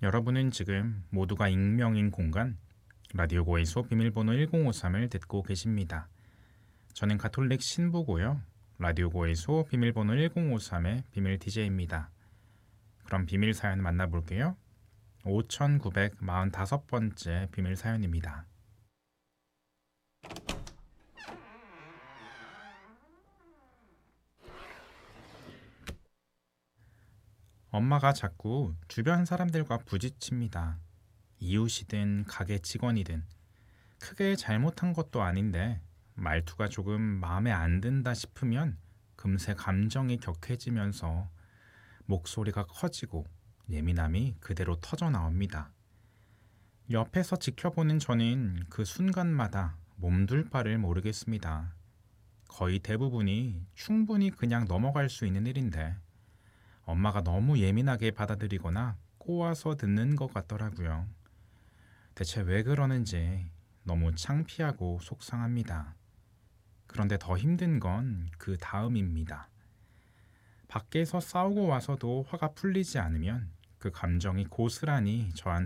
여러분은 지금 모두가 익명인 공간 라디오 고에서 비밀번호 1053을 듣고 계십니다. 저는 가톨릭 신부고요. 라디오 고에서 비밀번호 1053의 비밀 DJ입니다. 그럼 비밀 사연 만나볼게요. 5945번째 비밀 사연입니다. 엄마가 자꾸 주변 사람들과 부딪힙니다. 이웃이든 가게 직원이든 크게 잘못한 것도 아닌데 말투가 조금 마음에 안 든다 싶으면 금세 감정이 격해지면서 목소리가 커지고 예민함이 그대로 터져 나옵니다. 옆에서 지켜보는 저는 그 순간마다 몸둘 바를 모르겠습니다. 거의 대부분이 충분히 그냥 넘어갈 수 있는 일인데 엄마가 너무 예민하게 받아들이거나 꼬아서 듣는 것 같더라고요. 대체 왜 그러는지 너무 창피하고 속상합니다. 그런데 더 힘든 건 그 다음입니다. 밖에서 싸우고 와서도 화가 풀리지 않으면 그 감정이 고스란히 저한테